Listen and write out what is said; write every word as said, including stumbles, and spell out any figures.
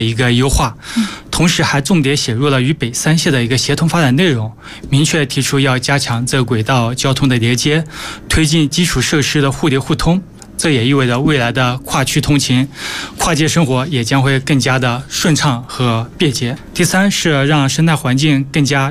一个优化，同时还重点写入了与北三线的一个协同发展内容，明确提出要加强这个轨道交通的连接，推进基础设施的互联互通。这也意味着未来的跨区通勤、跨界生活也将会更加的顺畅和便捷。第三是让生态环境更加